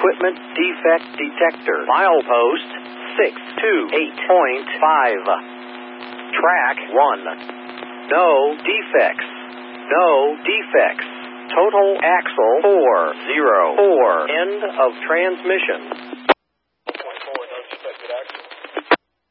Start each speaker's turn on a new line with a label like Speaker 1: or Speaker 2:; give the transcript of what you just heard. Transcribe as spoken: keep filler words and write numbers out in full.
Speaker 1: equipment defect detector. Milepost six two eight point five. Track one. No defects. No defects. Total axle four zero four. End of transmission.